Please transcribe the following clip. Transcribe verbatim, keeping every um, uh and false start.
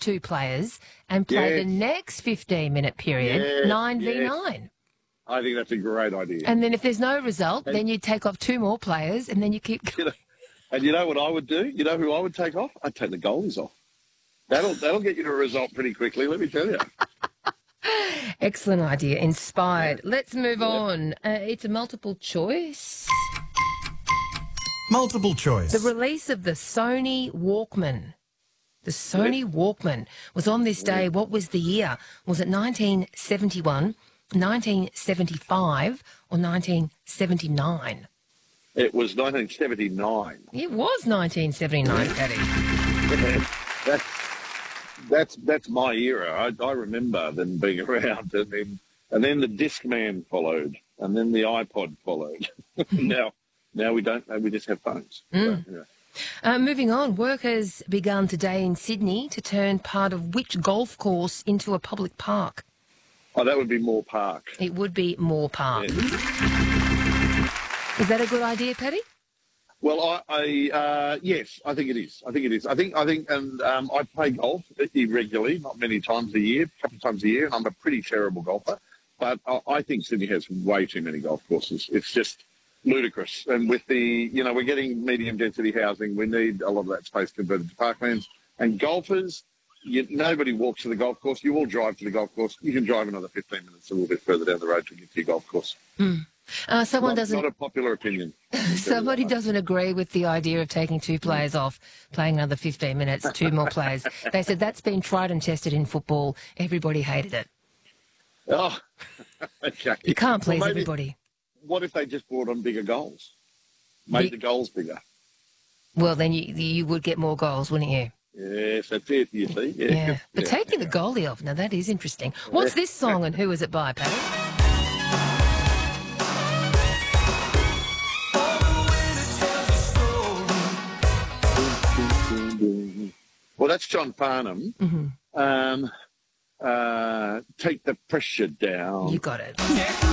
two players and play Yes. the next fifteen-minute period Yes, nine v yes. nine. I think that's a great idea. And then if there's no result, And- then you take off two more players and then you keep You going. know, and you know what I would do? You know who I would take off? I'd take the goalies off. That'll that'll get you to a result pretty quickly, let me tell you. Excellent idea. Inspired. Yeah. Let's move Yeah. on. Uh, it's a multiple choice. Multiple choice. The release of the Sony Walkman. The Sony Walkman was on this day. What was the year? Was it nineteen seventy-one, nineteen seventy-five, or nineteen seventy-nine? It was nineteen seventy-nine. It was nineteen seventy-nine, Paddy. that's that's that's my era. I, I remember them being around, and then and then the Discman followed, and then the iPod followed. now now we don't. We just have phones. Mm. So, yeah. Uh, moving on, work has begun today in Sydney to turn part of which golf course into a public park? Oh, that would be Moore Park. It would be Moore Park. Yeah. Is that a good idea, Paddy? Well, I, I uh, yes, I think it is. I think it is. I think I think, and um, I play golf irregularly, not many times a year, a couple of times a year, and I'm a pretty terrible golfer. But I, I think Sydney has way too many golf courses. It's just ludicrous. And with the, you know, we're getting medium density housing. We need a lot of that space converted to parklands. And golfers, you, nobody walks to the golf course. You all drive to the golf course. You can drive another fifteen minutes a little bit further down the road to get to your golf course. Mm. Uh, someone not, doesn't. Not a popular opinion. Somebody doesn't agree with the idea of taking two players off, playing another fifteen minutes, two more players. They said that's been tried and tested in football. Everybody hated it. Oh, okay. You can't please Well, maybe, everybody. What if they just brought on bigger goals? Made Big- the goals bigger. Well, then you you would get more goals, wouldn't you? Yes, that's it, you see. Yeah. Yeah. But Yeah. taking the goalie off, now that is interesting. What's this song and who is it by, Paddy? Well, that's John Farnham. Mm-hmm. Um, uh, take the pressure down. You got it.